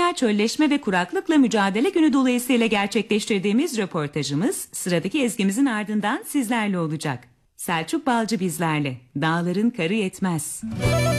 Dünya Çölleşme ve Kuraklıkla Mücadele Günü dolayısıyla gerçekleştirdiğimiz röportajımız sıradaki ezgimizin ardından sizlerle olacak. Selçuk Balcı bizlerle. Dağların karı yetmez.